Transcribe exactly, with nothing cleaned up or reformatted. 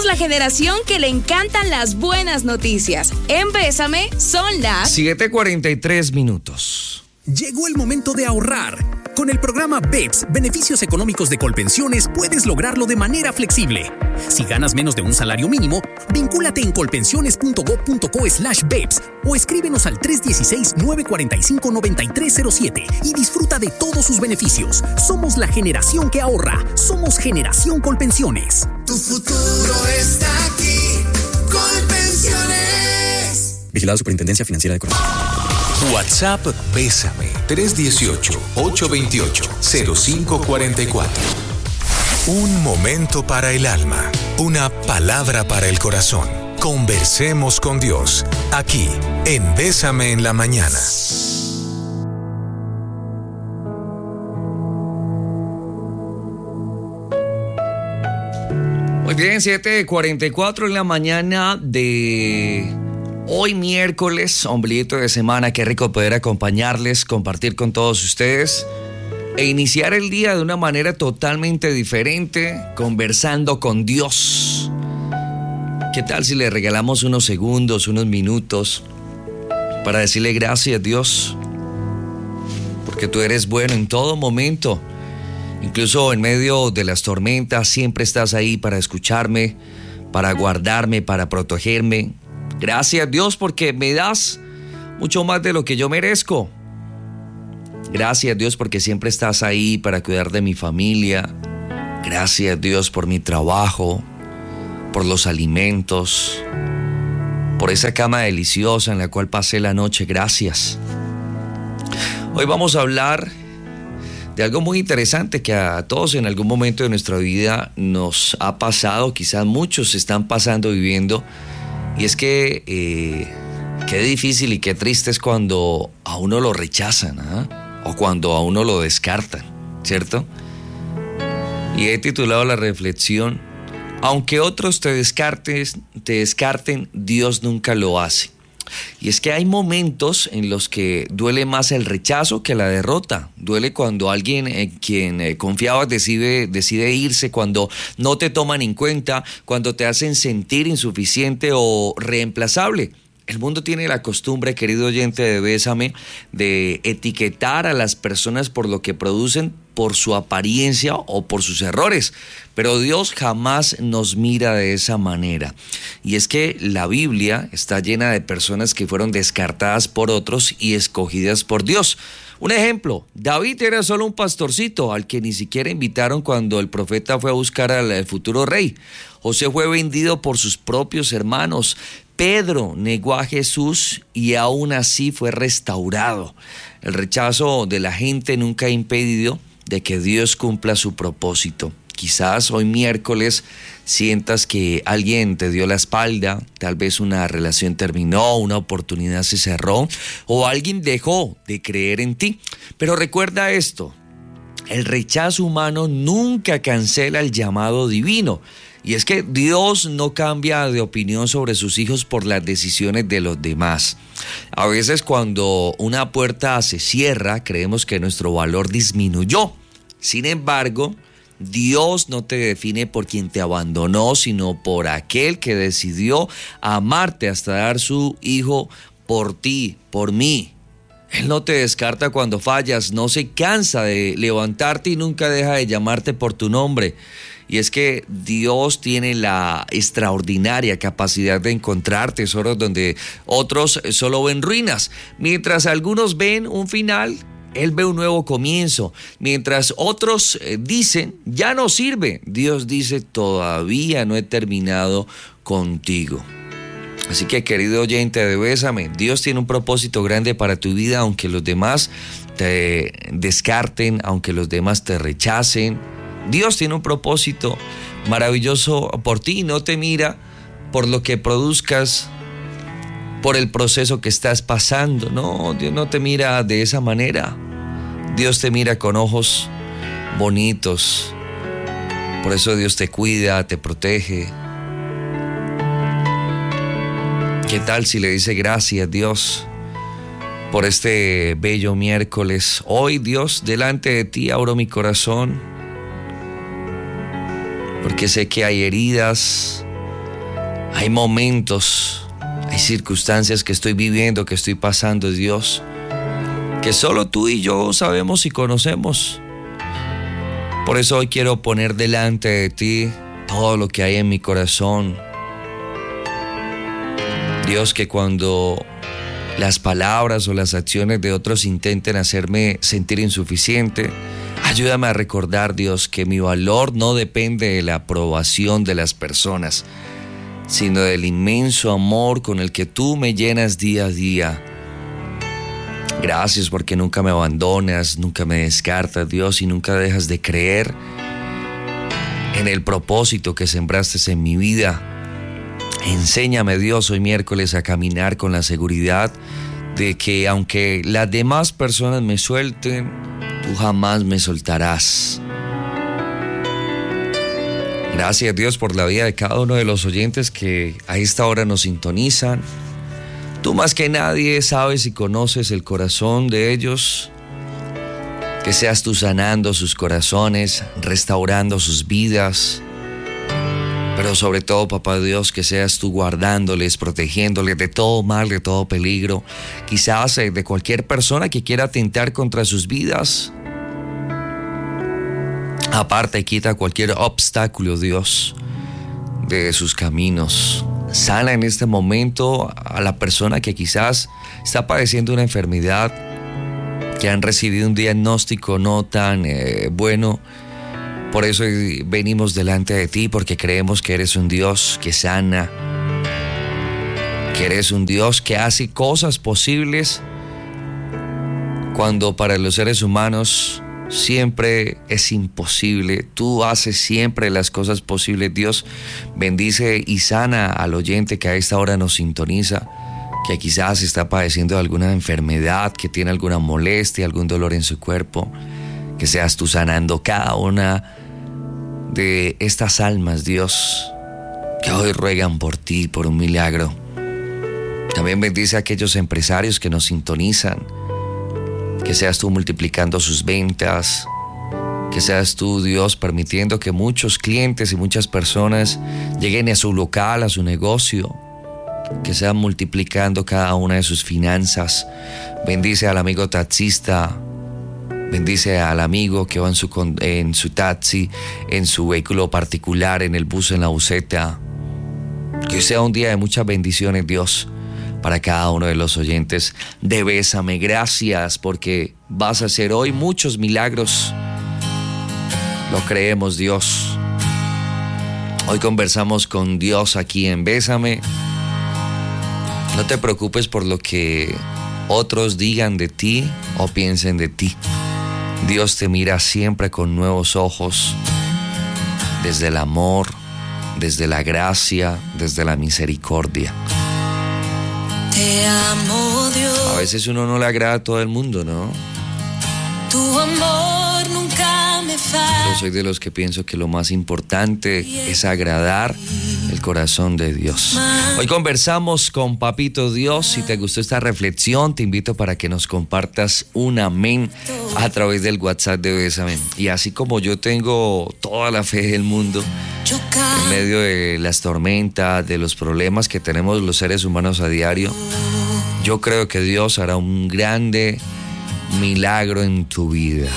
Somos la generación que le encantan las buenas noticias. En Bésame son las siete cuarenta y tres minutos. Llegó el momento de ahorrar. Con el programa B E P S, Beneficios Económicos de Colpensiones, puedes lograrlo de manera flexible. Si ganas menos de un salario mínimo, vincúlate en colpensiones.gov.co slash B E P S o escríbenos al tres uno seis, nueve cuatro cinco, nueve tres cero siete y disfruta de todos sus beneficios. Somos la generación que ahorra. Somos Generación Colpensiones. Tu futuro está aquí. Colpensiones. Vigilado Superintendencia Financiera de Colombia. WhatsApp Bésame tres uno ocho, ocho dos ocho, cero cinco cuatro cuatro. Un momento para el alma, una palabra para el corazón. Conversemos con Dios, aquí en Bésame en la Mañana. Muy bien, siete cuarenta y cuatro en la mañana de hoy miércoles, ombliguito de semana. Qué rico poder acompañarles, compartir con todos ustedes e iniciar el día de una manera totalmente diferente, conversando con Dios. ¿Qué tal si le regalamos unos segundos, unos minutos para decirle gracias, Dios? Porque tú eres bueno en todo momento. Incluso en medio de las tormentas siempre estás ahí para escucharme, para guardarme, para protegerme. Gracias, Dios, porque me das mucho más de lo que yo merezco. Gracias, Dios, porque siempre estás ahí para cuidar de mi familia. Gracias, Dios, por mi trabajo, por los alimentos, por esa cama deliciosa en la cual pasé la noche. Gracias. Hoy vamos a hablar de algo muy interesante que a todos en algún momento de nuestra vida nos ha pasado, quizás muchos están pasando, viviendo, y es que eh, qué difícil y qué triste es cuando a uno lo rechazan, ¿eh? O cuando a uno lo descartan, ¿cierto? Y he titulado la reflexión: aunque otros te descarten, te descarten, Dios nunca lo hace. Y es que hay momentos en los que duele más el rechazo que la derrota. Duele cuando alguien en quien eh, confiabas decide, decide irse, cuando no te toman en cuenta, cuando te hacen sentir insuficiente o reemplazable. El mundo tiene la costumbre, querido oyente de Bésame, de etiquetar a las personas por lo que producen, por su apariencia o por sus errores. Pero Dios jamás nos mira de esa manera. Y es que la Biblia está llena de personas que fueron descartadas por otros y escogidas por Dios. Un ejemplo: David era solo un pastorcito al que ni siquiera invitaron cuando el profeta fue a buscar al futuro rey. José fue vendido por sus propios hermanos. Pedro negó a Jesús y aún así fue restaurado. El rechazo de la gente nunca ha impedido de que Dios cumpla su propósito. Quizás hoy miércoles sientas que alguien te dio la espalda, tal vez una relación terminó, una oportunidad se cerró o alguien dejó de creer en ti. Pero recuerda esto: el rechazo humano nunca cancela el llamado divino. Y es que Dios no cambia de opinión sobre sus hijos por las decisiones de los demás. A veces cuando una puerta se cierra, creemos que nuestro valor disminuyó. Sin embargo, Dios no te define por quien te abandonó, sino por aquel que decidió amarte hasta dar su hijo por ti, por mí. Él no te descarta cuando fallas, no se cansa de levantarte y nunca deja de llamarte por tu nombre. Y es que Dios tiene la extraordinaria capacidad de encontrar tesoros donde otros solo ven ruinas. Mientras algunos ven un final, Él ve un nuevo comienzo. Mientras otros dicen, ya no sirve, Dios dice, todavía no he terminado contigo. Así que, querido oyente de Bésame, Dios tiene un propósito grande para tu vida, aunque los demás te descarten, aunque los demás te rechacen. Dios tiene un propósito maravilloso por ti. No te mira por lo que produzcas, por el proceso que estás pasando. No, Dios no te mira de esa manera. Dios te mira con ojos bonitos. Por eso Dios te cuida, te protege. ¿Qué tal si le dice gracias, Dios, por este bello miércoles? Hoy, Dios, delante de ti abro mi corazón, porque sé que hay heridas, Hay momentos, hay circunstancias que estoy viviendo, que estoy pasando, Dios, que solo tú y yo sabemos y conocemos. Por eso hoy quiero poner delante de ti todo lo que hay en mi corazón. Dios, que cuando las palabras o las acciones de otros intenten hacerme sentir insuficiente, ayúdame a recordar, Dios, que mi valor no depende de la aprobación de las personas, sino del inmenso amor con el que tú me llenas día a día. Gracias porque nunca me abandonas, nunca me descartas, Dios, y nunca dejas de creer en el propósito que sembraste en mi vida. Enséñame, Dios, hoy miércoles a caminar con la seguridad de que aunque las demás personas me suelten, tú jamás me soltarás. Gracias, Dios, por la vida de cada uno de los oyentes que a esta hora nos sintonizan. Tú más que nadie sabes y conoces el corazón de ellos. Que seas tú sanando sus corazones, restaurando sus vidas. Pero sobre todo, papá Dios, que seas tú guardándoles, protegiéndoles de todo mal, de todo peligro. Quizás de cualquier persona que quiera atentar contra sus vidas. Aparta y quita cualquier obstáculo, Dios, de sus caminos. Sana en este momento a la persona que quizás está padeciendo una enfermedad, que han recibido un diagnóstico no tan eh, bueno. Por eso venimos delante de ti, porque creemos que eres un Dios que sana, que eres un Dios que hace cosas posibles cuando para los seres humanos siempre es imposible. Tú haces siempre las cosas posibles. Dios, bendice y sana al oyente que a esta hora nos sintoniza, que quizás está padeciendo alguna enfermedad, que tiene alguna molestia, algún dolor en su cuerpo. Que seas tú sanando cada una de estas almas, Dios, que hoy ruegan por ti, por un milagro. También bendice a aquellos empresarios que nos sintonizan. Que seas tú multiplicando sus ventas. Que seas tú, Dios, permitiendo que muchos clientes y muchas personas lleguen a su local, a su negocio. Que sean multiplicando cada una de sus finanzas. Bendice al amigo taxista. Bendice al amigo que va en su, en su taxi, en su vehículo particular, en el bus, en la buseta. Que sea un día de muchas bendiciones, Dios, para cada uno de los oyentes de Bésame. Gracias porque vas a hacer hoy muchos milagros. Lo creemos, Dios. Hoy conversamos con Dios aquí en Bésame. No te preocupes por lo que otros digan de ti o piensen de ti. Dios te mira siempre con nuevos ojos, desde el amor, desde la gracia, desde la misericordia. Te amo, Dios. A veces uno no le agrada a todo el mundo, ¿no? Tu amor nunca me falla. Yo soy de los que pienso que lo más importante es agradar el corazón de Dios. Hoy conversamos con Papito Dios. Si te gustó esta reflexión, te invito para que nos compartas un amén a través del WhatsApp de Bésame. Y así como yo tengo toda la fe del mundo en medio de las tormentas, de los problemas que tenemos los seres humanos a diario, yo creo que Dios hará un grande milagro en tu vida.